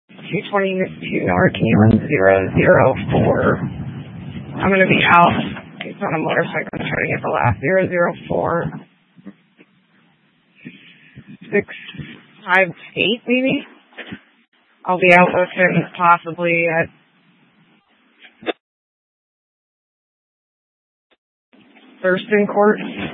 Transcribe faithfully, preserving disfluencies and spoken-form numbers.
two twenty-two North Keelan, zero zero four. I'm going to be out. He's on a motorcycle. I'm trying to get the last zero zero four. Six five eight maybe. I'll be out with him possibly at Thurston Court.